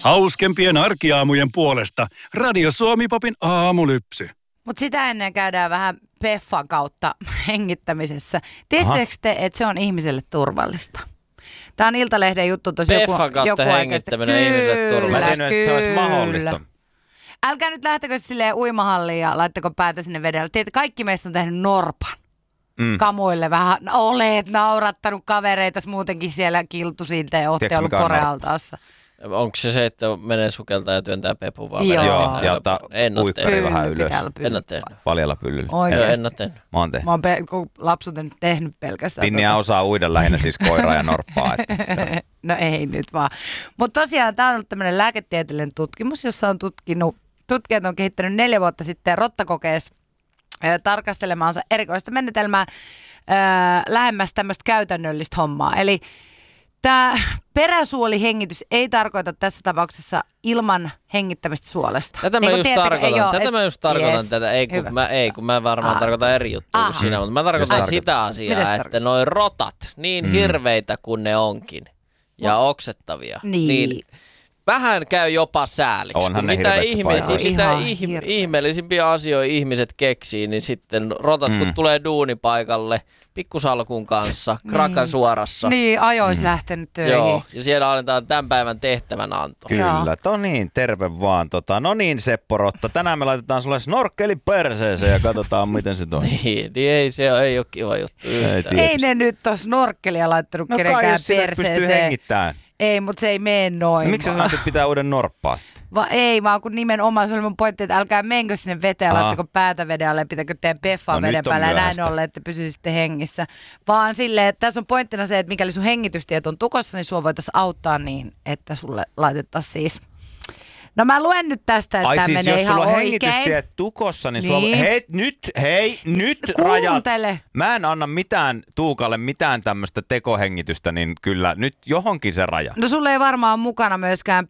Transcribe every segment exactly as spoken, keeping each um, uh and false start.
Hauskempien arkiaamujen puolesta Radio Suomi-popin aamulypsy. Mutta sitä ennen käydään vähän Peffan kautta hengittämisessä. Tiesittekö te, että se on ihmiselle turvallista? Tämä on Iltalehden juttu tosi joku, Peffan kautta joku hengittäminen ihmiselle turvallista. Mä tiedän, että se olisi mahdollista. Älkää nyt lähtekö silleen uimahalliin ja laittako päätä sinne vedellä. Tiedätte, kaikki meistä on tehnyt norpan. Mm. Kamuille vähän, olet naurattanut kavereita muutenkin siellä kiltusilta ja ootte ollut korealtaassa. Onko se se, että menee sukeltaa ja työntää pepun vaan? Joo. Joo, ja ottaa uikkari vähän ylös. En ole tehnyt. Paljalla pyllyllä. Oikeasti. En ole tehnyt. Mä oon tehnyt. Mä oon pe- lapsuuden tehnyt pelkästään. Tinniä tota. Osaa uida lähinnä siis koiraa ja norppaa. Että no ei nyt vaan. Mutta tosiaan tää on ollut tämmöinen lääketieteellinen tutkimus, jossa on tutkinut, tutkijat on kehittänyt neljä vuotta sitten rottakokeessa äh, tarkastelemaansa erikoista menetelmää äh, lähemmäs tämmöistä käytännöllistä hommaa. Eli tämä peräsuolihengitys ei tarkoita tässä tapauksessa ilman hengittämistä suolesta. Tätä mä niin just tiedätkö, tarkoitan. joo, Tätä et, mä just tarkoitan yes, tätä. Ei kun, mä, ei kun mä varmaan ah. tarkoitan eri juttua ah. kuin sinä, mutta mä tarkoitan Mites sitä asiaa, Mites että noi rotat, niin mm. hirveitä kuin ne onkin ja Mut, oksettavia, niin, niin vähän käy jopa sääliksi. Onhan ne mitä hirveissä ihme, paikoissa. mitä Ihan ihm, hirveä. ihmeellisimpiä asioita ihmiset keksii, niin sitten rotat kun Mm. tulee duunipaikalle pikkusalkun kanssa, krakan suorassa. Niin, ajois mm. lähtenyt töihin. Joo, ja siellä annetaan tämän päivän tehtävänanto. Kyllä, to niin, terve vaan. Tota, no niin, Seppo Rotta, tänään me laitetaan sulle snorkkeli perseeseen ja katsotaan, miten se toimii. Niin, niin ei, se ei ole kiva juttu yhtään. Ei ne nyt ole snorkkelia laittanut No kai kenenkään jos sitä pystyy perseeseen. hengittämään. Ei, mutta se ei mene noin. No, miksi sä vaan. sanot, että pitää uuden norppaa sitten? Va, ei, vaan kun nimenomaan se oli mun pointti, että älkää menkö sinne veteen, Aha. laittako päätä veden alle, pitääkö teidän peffaa No, veden nyt on päällä ja näin myöhäistä. ollen, että pysyisitte hengissä. Vaan silleen, että tässä on pointtina se, että mikäli sun hengitystiet on tukossa, niin sua voitaisiin auttaa niin, että sulle laitettaisiin siis. No mä luen nyt tästä, että Ai tämä siis menee jos ihan sulla on oikein. hengitystiet tukossa, niin, Niin. sulla hei nyt, hei nyt Kuuntele. rajat. Mä en anna mitään Tuukalle mitään tämmöistä tekohengitystä, niin kyllä nyt johonkin se raja. No sulla ei varmaan mukana myöskään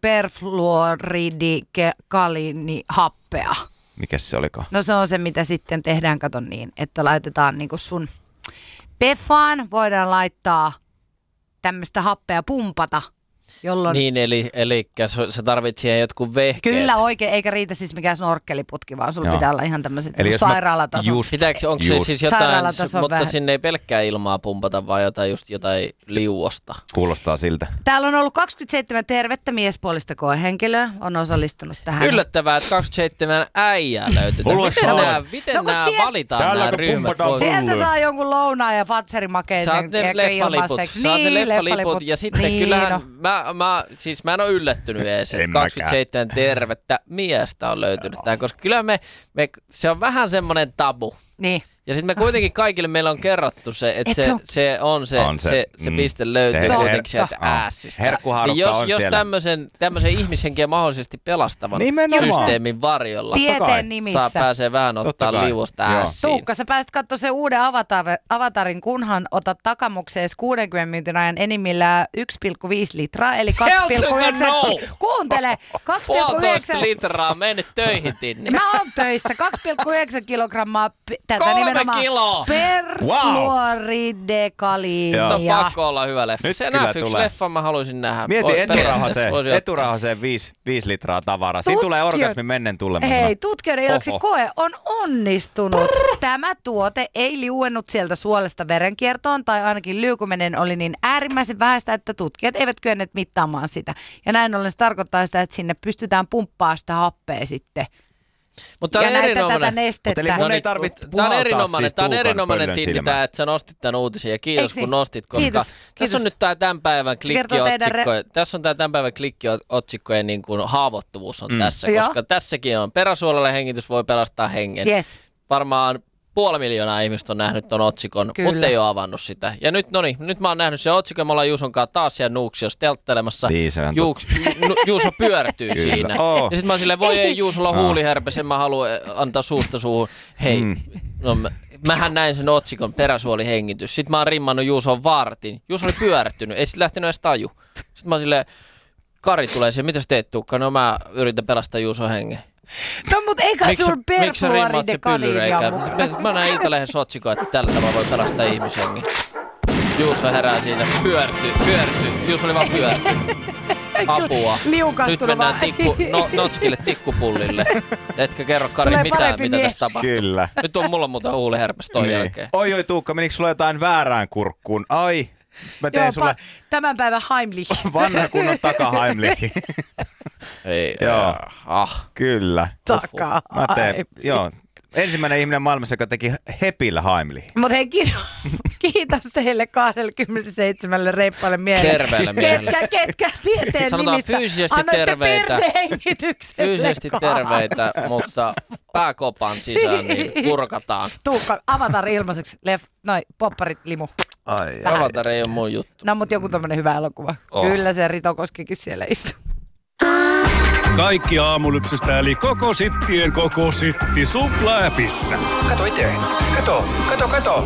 perfluoridikalinihappea. Mikäs se olikaan? No se on se, mitä sitten tehdään, kato niin, että laitetaan niinku sun peffaan, voidaan laittaa tämmöistä happea pumpata, jolloin... Niin, eli, eli sä tarvitset siihen jotkut vehkeet. Kyllä oikein, eikä riitä siis mikään snorkkeliputki, vaan sulla Joo. pitää olla ihan tämmöiset Eli jos mä- sairaalatason. just- Pitääkö, onko se Just. siis jotain, Sairaalatason mutta vähän. sinne ei pelkkää ilmaa pumpata, vaan jotain, just jotain liuosta. Kuulostaa siltä. Täällä on ollut kaksikymmentäseitsemän tervettä miespuolista koehenkilöä, on osallistunut tähän. Yllättävää, että kaksikymmentäseitsemän äijää löytyy. Haluaisi Miten olla- nämä, miten No kun nämä siellä- valitaan Täällä nämä kun ryhmät? pumpataan pois? Sieltä Hulluja. saa jonkun lounaan ja fatserimakeisen Saat ne leffaliput, saat ne leffaliput ja sitten niin, kyllähän no. mä, mä, siis mä en ole yllättynyt edes, En että mäkään. kaksikymmentäseitsemän tervettä miestä on löytynyt tähän, koska kyllä me, me, se on vähän semmoinen tabu. Niin. Ja sitten me kuitenkin kaikille meillä on kerrottu se, että Et se, se on- se on se, On se, se, se, mm, piste löytyy se kuitenkin herkku- sieltä Aa, äässistä. herkkuhaarukka Niin jos, on jos siellä. tämmöisen, tämmöisen ihmishenkiä mahdollisesti pelastavan Nimenomaan. systeemin varjolla Tieteen kai. nimissä. saa pääsee vähän Totta ottaa kai. liuosta Joo. äässiin. Tuukka, sä pääsit katsoa sen uuden avatar, avatarin, kunhan otat takamukseesi kuudenkymmenen minuutin ajan enimmillään yksi pilkku viisi litraa, eli kaksi pilkku Hell to the yhdeksän. no! Kuuntele, kaksi pilkku Puolitoista yhdeksän. litraa mennyt töihin, Tinni. Mä oon töissä, kaksi pilkku yhdeksän kilogrammaa p- tätä Kolme nimenomaan kiloa! perfluoridekaliinia. Tämä on pakko olla hyvä leffa. Nyt Se kyllä näyt yksi tulee. leffa mä haluaisin nähdä. Mieti Voi- periaatteessa eturauhaseen, voisi ottaa. eturauhaseen viisi, viisi litraa tavaraa. Siinä Tutkijo- tulee orgasmi mennen tulemaan. Hei, tutkijoiden iloksi Oho. koe on onnistunut. Tämä tuote ei liuennut sieltä suolesta verenkiertoon, tai ainakin liukuminen oli niin äärimmäisen vähäistä, että tutkijat eivät kyenneet mittaamaan sitä. Ja näin ollen se tarkoittaa sitä, että sinne pystytään pumppaamaan sitä happea sitten. Mutta Ja tämä on näitä tätä erinomainen. nestettä. Mut eli mun No ei niin, tarvitse Tämä on puhaltaa erinomainen, siis tämä on Tuukan erinomainen pöllön Tinni, silmään. tämä, että sä nostit tämän uutisen ja kiitos Eikö kun niin? nostit, koska Kiitos, tässä kiitos. on nyt tämä tämän päivän Se kertoo teidän klikkiotsikko, tässä on tämä tämän päivän klikkiotsikkojen niin kuin haavoittuvuus on Mm. tässä, Joo. koska tässäkin on peräsuolainen hengitys voi pelastaa hengen. Yes. Varmaan puoli miljoonaa ihmistä on nähnyt ton otsikon, Kyllä. mutta ei ole avannut sitä. Ja nyt, no niin, nyt mä oon nähnyt sen otsikon, me ollaan Juuson kanssa taas siellä Nuuksiossa telttelemassa. Niin, se on Juuks, Ju, Juuso pyörtyy Kyllä. siinä. Oo. Ja sit mä oon silleen, voi ei, Juusolla on Oo. huuliherpes, en mä halua antaa suusta suuhun. Hei, Mm. no mä, mähän näin sen otsikon, peräsuolihengitys. Sitten mä oon rimmannut Juuson vartin. Juuso oli pyörtynyt, ei sit lähtenyt edes taju. Sitten mä oon silleen, Kari tulee siihen, mitä sä teet Tuukka? No mä yritän pelastaa Juuson hengen. No mut eikä Miksi sulla sä- miksi sä rimmaat se perfluoridekaliinia pyllyreikä? Mä, mä näin Iltalehdessä otsikon, että tällä tavalla voi pelastaa ihmishengen. Juuso herää siinä, pyörtyy, pyörtyy. Juuso oli vaan pyörtynyt. Apua. Liukastunut Nyt mennään vaan. tikku, no, notskille tikkupullille. Etkä kerro Kari Tulee mitään, parempi mitä mies. tässä tapahtuu. Kyllä. Nyt on mulla muuten huuliherpes toi Niin. jälkeen. Oi oi Tuukka, menikö sulla jotain väärään kurkkuun? Ai, mä tein Joo, sulle pa- tämän päivän Heimlich. vanha kunnon takaheimlich. Ei, Joo. äh, ah. Kyllä. Takaa. Mä teen, joo. Ensimmäinen ihminen maailmassa, joka teki hepillä heimlich. Mutta hei, kiitos, kiitos teille kaksikymmentäseitsemän reippaalle miehelle. Terveelle miehelle. Ketkä, ketkä tieteen Sanotaan nimissä fyysisesti annoitte terveitä. persehengitykselle Fyysisesti kaas. terveitä, mutta pääkopan sisään niin kurkataan. Tuukka, Avatar ilmaiseksi. Lef, noi, popparit, limu. Ai, Avatar ei ole mun juttu. No, mutta joku tommonen hyvä elokuva. Oh. Kyllä se Rito Koskikin siellä istuu. Kaikki aamulypsystä eli koko sittien koko sitti Supla-äpissä. Kato itse. Kato, kato, kato.